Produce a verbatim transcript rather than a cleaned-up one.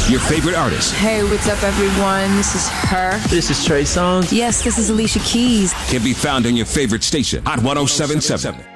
Your favorite artists. Hey, what's up, everyone? This is Her. This is Trey Songz. Yes, this is Alicia Keys. Can be found on your favorite station, Hot one oh seven point seven.